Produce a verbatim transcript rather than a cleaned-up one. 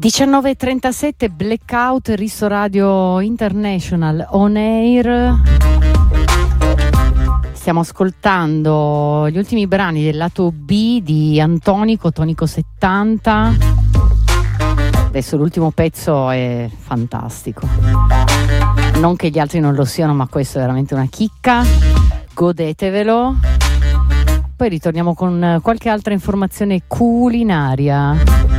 diciannove e trentasette, Blackout, Risso Radio International on air. Stiamo ascoltando gli ultimi brani del lato B di Antonico, Tonico settanta. Adesso l'ultimo pezzo è fantastico. Non che gli altri non lo siano, ma questo è veramente una chicca. Godetevelo. Poi ritorniamo con qualche altra informazione culinaria.